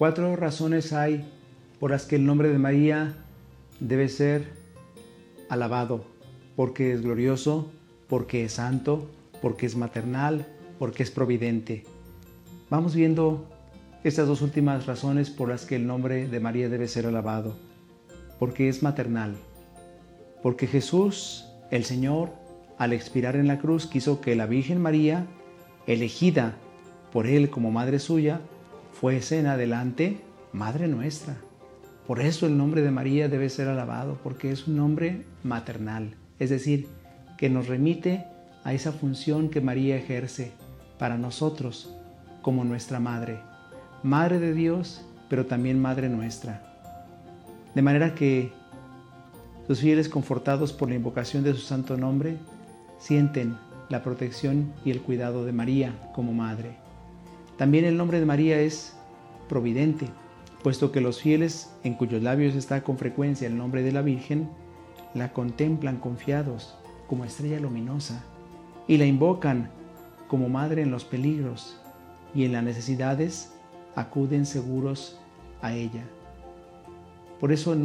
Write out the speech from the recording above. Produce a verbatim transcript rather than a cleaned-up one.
Cuatro razones hay por las que el nombre de María debe ser alabado, porque es glorioso, porque es santo, porque es maternal, porque es providente. Vamos viendo estas dos últimas razones por las que el nombre de María debe ser alabado. Porque es maternal, porque Jesús, el Señor, al expirar en la cruz, quiso que la Virgen María, elegida por Él como madre suya, fuese en adelante Madre nuestra. Por eso el nombre de María debe ser alabado, porque es un nombre maternal, es decir, que nos remite a esa función que María ejerce para nosotros como nuestra madre, madre de Dios, pero también madre nuestra. De manera que sus fieles, confortados por la invocación de su santo nombre, sienten la protección y el cuidado de María como madre. También el nombre de María es providente, puesto que los fieles, en cuyos labios está con frecuencia el nombre de la Virgen, la contemplan confiados como estrella luminosa y la invocan como madre en los peligros, y en las necesidades acuden seguros a ella. Por eso